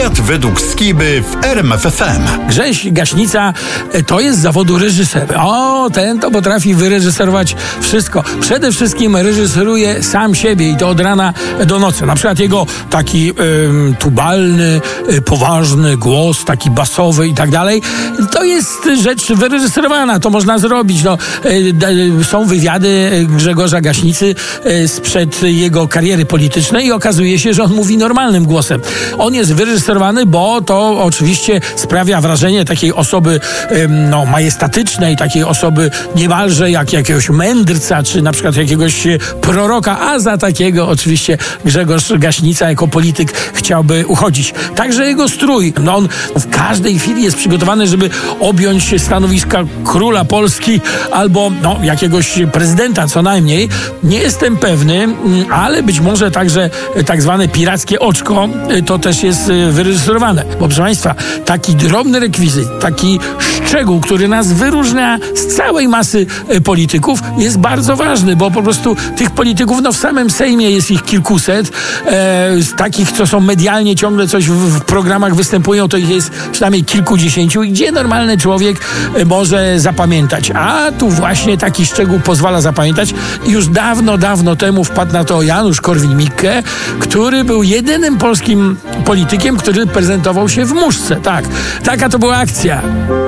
Świat według Skiby w RMF FM. Grześ Gaśnica to jest z zawodu reżyser. Ten to potrafi wyreżyserować wszystko. Przede wszystkim reżyseruje sam siebie i to od rana do nocy. Na przykład jego taki tubalny, poważny głos, taki basowy i tak dalej. To jest rzecz wyreżyserowana. To można zrobić. Są wywiady Grzegorza Gaśnicy sprzed jego kariery politycznej i okazuje się, że on mówi normalnym głosem. On jest wyreżyserowany, bo to oczywiście sprawia wrażenie takiej osoby majestatycznej, takiej osoby niemalże jak jakiegoś mędrca, czy na przykład jakiegoś proroka, a za takiego oczywiście Grzegorz Gaśnica jako polityk chciałby uchodzić. Także jego strój, on w każdej chwili jest przygotowany, żeby objąć stanowiska króla Polski albo jakiegoś prezydenta co najmniej. Nie jestem pewny, ale być może także tak zwane pirackie oczko to też jest wyreżyserowane. Bo proszę Państwa, taki drobny rekwizyt, taki szczegół, który nas wyróżnia z całej masy polityków, jest bardzo ważny, bo po prostu tych polityków w samym Sejmie jest ich kilkuset. Z takich, co są medialnie ciągle coś w programach występują, to ich jest przynajmniej kilkudziesięciu. I gdzie normalny człowiek może zapamiętać? A tu właśnie taki szczegół pozwala zapamiętać. I już dawno temu wpadł na to Janusz Korwin-Mikke, który był jedynym polskim politykiem, który prezentował się w muszce. Tak, taka to była akcja.